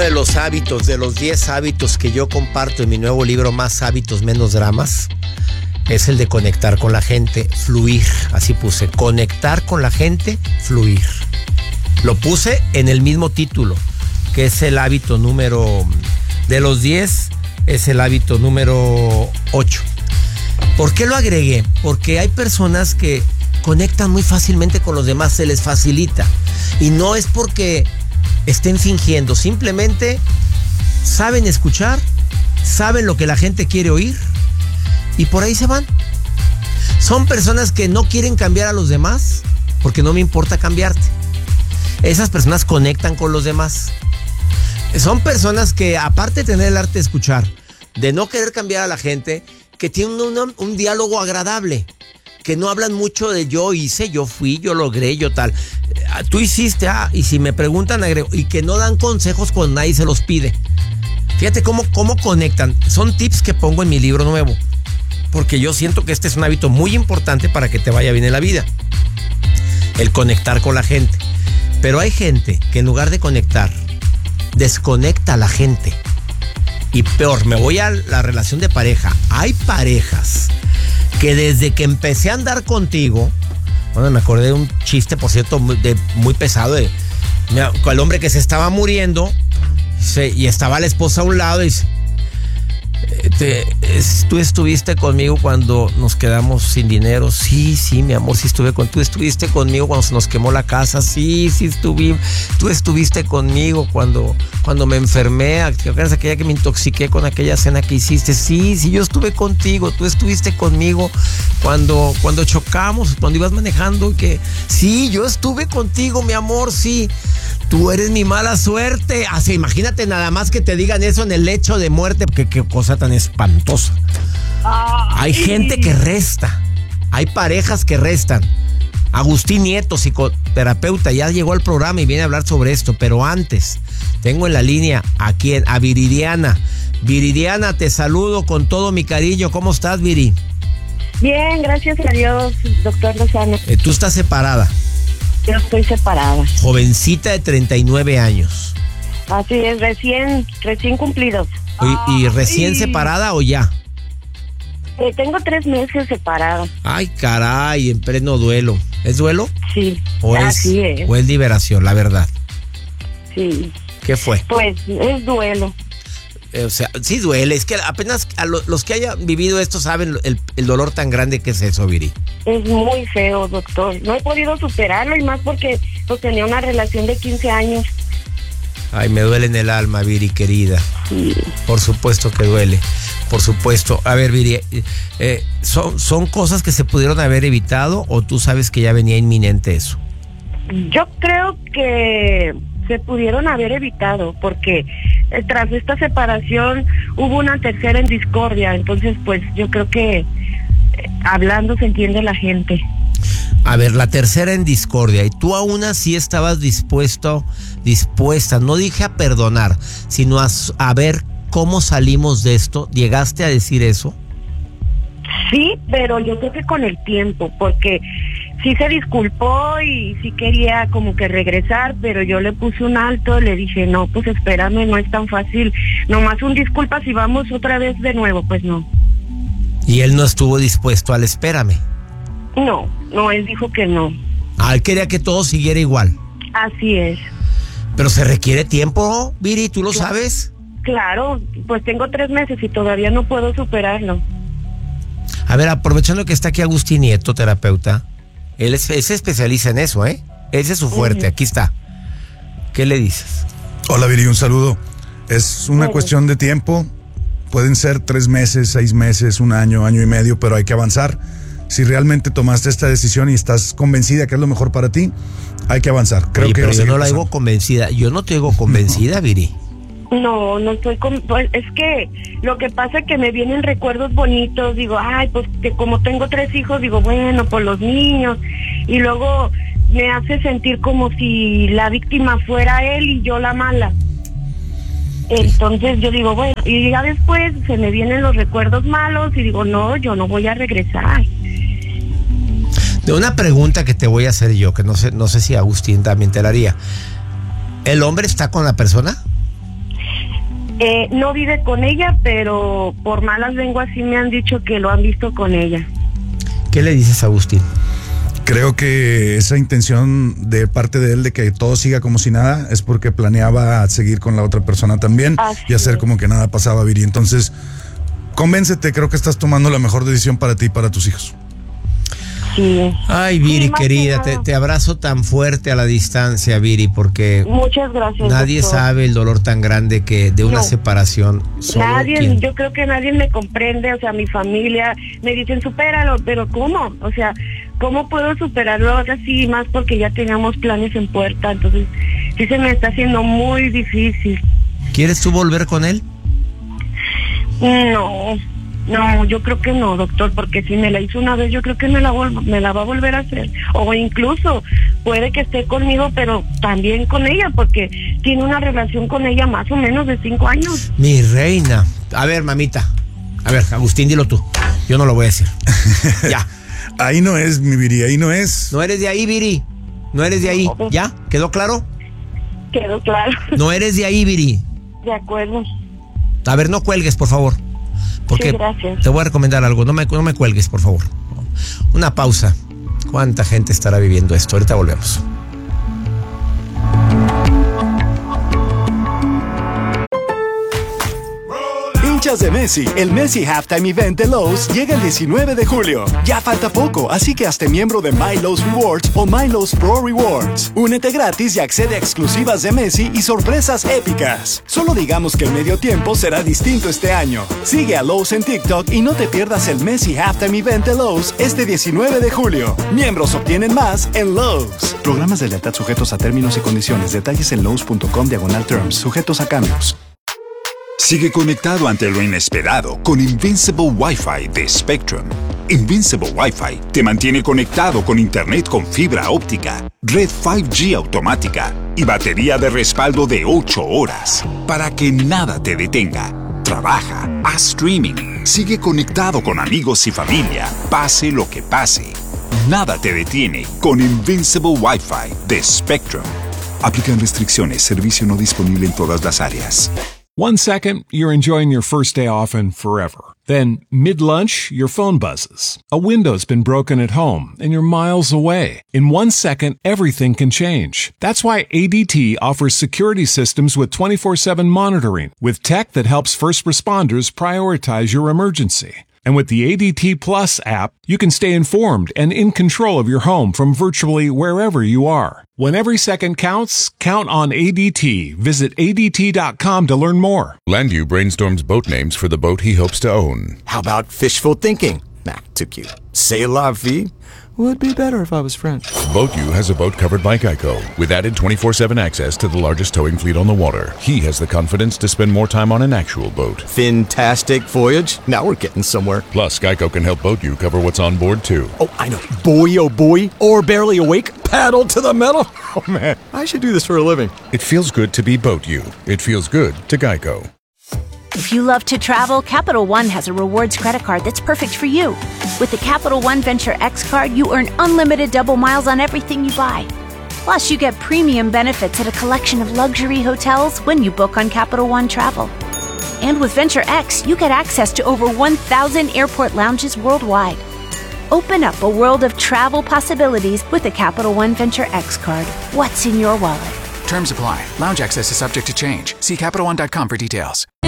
de los hábitos, de los 10 hábitos que yo comparto en mi nuevo libro Más hábitos, menos dramas, es el de conectar con la gente, fluir. Así puse, conectar con la gente, fluir. Lo puse en el mismo título, que es el hábito número, de los 10, es el hábito número 8. ¿Por qué lo agregué? Porque hay personas que conectan muy fácilmente con los demás, se les facilita. Y no es porque estén fingiendo, simplemente saben escuchar, saben lo que la gente quiere oír y por ahí se van. Son personas que no quieren cambiar a los demás porque no me importa cambiarte. Esas personas conectan con los demás. Son personas que, aparte de tener el arte de escuchar, de no querer cambiar a la gente, que tienen un diálogo agradable, que no hablan mucho de yo hice, yo fui, yo logré, yo tal. Tú hiciste, y si me preguntan, agrego, y que no dan consejos cuando nadie se los pide. Fíjate cómo conectan. Son tips que pongo en mi libro nuevo, porque yo siento que este es un hábito muy importante para que te vaya bien en la vida, el conectar con la gente. Pero hay gente que en lugar de conectar, desconecta a la gente. Y peor, me voy a la relación de pareja. Hay parejas que desde que empecé a andar contigo, bueno, me acordé de un chiste, por cierto, muy pesado, el hombre que se estaba muriendo, y estaba la esposa a un lado y dice, tú estuviste conmigo cuando nos quedamos sin dinero. Sí, mi amor, sí estuve contigo. Tú estuviste conmigo cuando se nos quemó la casa. Sí, estuve. Tú estuviste conmigo cuando me enfermé. ¿Te acuerdas aquella que me intoxiqué con aquella cena que hiciste? Sí, yo estuve contigo. Tú estuviste conmigo cuando chocamos, cuando ibas manejando. Sí, yo estuve contigo, mi amor, sí. Tú eres mi mala suerte. Así, imagínate nada más que te digan eso en el lecho de muerte. Qué cosa tan espantosa. Hay gente que resta. Hay parejas que restan. Agustín Nieto, psicoterapeuta, ya llegó al programa y viene a hablar sobre esto. Pero antes, tengo en la línea a Viridiana. Viridiana, te saludo con todo mi cariño. ¿Cómo estás, Viri? Bien, gracias a Dios, doctor Lozano. ¿Tú estás separada? Yo estoy separada. Jovencita de 39 años. Así es, recién cumplidos. ¿Y recién separada o ya? Tengo 3 meses separada. Ay, caray, en pleno duelo. ¿Es duelo? Sí, así es. ¿O es liberación, la verdad? Sí. ¿Qué fue? Pues es duelo. O sea, sí duele. Es que apenas los que hayan vivido esto saben el dolor tan grande que es eso, Viri. Es muy feo, doctor. No he podido superarlo y más porque pues, tenía una relación de 15 años. Ay, me duele en el alma, Viri, querida. Sí. Por supuesto que duele. Por supuesto. A ver, Viri, ¿son cosas que se pudieron haber evitado o tú sabes que ya venía inminente eso? Yo creo que se pudieron haber evitado porque tras esta separación hubo una tercera en discordia. Entonces, pues yo creo que hablando se entiende la gente. A ver, la tercera en discordia, y tú aún así estabas dispuesta, no dije a perdonar, sino a ver cómo salimos de esto. ¿Llegaste a decir eso? Sí, pero yo creo que con el tiempo, porque sí se disculpó y sí quería como que regresar, pero yo le puse un alto, le dije, no, pues espérame, no es tan fácil, nomás un disculpa si vamos otra vez de nuevo, pues no. ¿Y él no estuvo dispuesto al espérame? No, él dijo que no. Él quería que todo siguiera igual. Así es. Pero se requiere tiempo, Viri, ¿tú lo sabes? Claro, pues tengo 3 meses y todavía no puedo superarlo. A ver, aprovechando que está aquí Agustín Nieto, terapeuta, él se especializa en eso, ¿eh? Ese es su fuerte, aquí está. ¿Qué le dices? Hola, Viri, un saludo. Es una cuestión de tiempo. Pueden ser 3 meses, 6 meses, 1 año, año y medio, pero hay que avanzar. Si realmente tomaste esta decisión y estás convencida que es lo mejor para ti, hay que avanzar. Creo que pero yo no la digo convencida. Yo no te digo convencida, Viri. No estoy pues, es que lo que pasa es que me vienen recuerdos bonitos. Digo, ay, pues que como tengo 3 hijos, digo, bueno, por los niños. Y luego me hace sentir como si la víctima fuera él y yo la mala. Entonces yo digo, bueno, y ya después se me vienen los recuerdos malos y digo, no, yo no voy a regresar. De una pregunta que te voy a hacer yo, que no sé si Agustín también te la haría. ¿El hombre está con la persona? No vive con ella, pero por malas lenguas sí me han dicho que lo han visto con ella. ¿Qué le dices a Agustín? Creo que esa intención de parte de él de que todo siga como si nada es porque planeaba seguir con la otra persona también y hacer como que nada pasaba, Viri. Entonces, convéncete, creo que estás tomando la mejor decisión para ti y para tus hijos. Sí. Ay, Viri, Sí, querida, te abrazo tan fuerte a la distancia, Viri, porque muchas gracias. nadie doctor. sabe el dolor tan grande que de una No. separación. Solo quien- Yo creo que nadie me comprende, o sea, mi familia me dicen, supéralo, pero ¿cómo? O sea, ¿cómo puedo superarlo ahora sí? Más porque ya teníamos planes en puerta, entonces sí se me está haciendo muy difícil. ¿Quieres tú volver con él? No, yo creo que no, doctor, porque si me la hizo una vez, yo creo que me la va a volver a hacer. O incluso puede que esté conmigo, pero también con ella, porque tiene una relación con ella más o menos de 5 años. Mi reina. A ver, mamita. A ver, Agustín, dilo tú. Yo no lo voy a decir. Ya. Ahí no es, mi Viri, ahí no es. No eres de ahí, Viri. No eres de ahí. ¿Ya? ¿Quedó claro? Quedó claro. No eres de ahí, Viri. De acuerdo. A ver, no cuelgues, por favor. Porque Sí, gracias. te voy a recomendar algo. No me cuelgues, por favor. Una pausa. ¿Cuánta gente estará viviendo esto? Ahorita volvemos. Hinchas de Messi, el Messi Halftime Event de Lowe's llega el 19 de julio. Ya falta poco, así que hazte miembro de My Lowe's Rewards o My Lowe's Pro Rewards. Únete gratis y accede a exclusivas de Messi y sorpresas épicas. Solo digamos que el medio tiempo será distinto este año. Sigue a Lowe's en TikTok y no te pierdas el Messi Halftime Event de Lowe's este 19 de julio. Miembros obtienen más en Lowe's. Programas de lealtad sujetos a términos y condiciones. Detalles en lowes.com/terms. Sujetos a cambios. Sigue conectado ante lo inesperado con Invincible Wi-Fi de Spectrum. Invincible Wi-Fi te mantiene conectado con internet con fibra óptica, red 5G automática y batería de respaldo de 8 horas para que nada te detenga. Trabaja, haz streaming, sigue conectado con amigos y familia, pase lo que pase. Nada te detiene con Invincible Wi-Fi de Spectrum. Aplican restricciones, servicio no disponible en todas las áreas. 1 second, you're enjoying your first day off and forever. Then, mid-lunch, your phone buzzes. A window's been broken at home and you're miles away. In 1 second, everything can change. That's why ADT offers security systems with 24/7 monitoring, with tech that helps first responders prioritize your emergency. And with the ADT Plus app, you can stay informed and in control of your home from virtually wherever you are. When every second counts, count on ADT. Visit ADT.com to learn more. Landu brainstorms boat names for the boat he hopes to own. How about fishful thinking? Nah, too cute. C'est la vie? Would be better if I was French. BoatU has a boat covered by Geico, with added 24/7 access to the largest towing fleet on the water. He has the confidence to spend more time on an actual boat. Fantastic voyage. Now we're getting somewhere. Plus, Geico can help BoatU cover what's on board, too. Oh, I know. Boy, oh boy. Or barely awake. Paddle to the metal. Oh, man. I should do this for a living. It feels good to be BoatU. It feels good to Geico. If you love to travel, Capital One has a rewards credit card that's perfect for you. With the Capital One Venture X card, you earn unlimited double miles on everything you buy. Plus, you get premium benefits at a collection of luxury hotels when you book on Capital One Travel. And with Venture X, you get access to over 1,000 airport lounges worldwide. Open up a world of travel possibilities with the Capital One Venture X card. What's in your wallet? Terms apply. Lounge access is subject to change. See CapitalOne.com for details.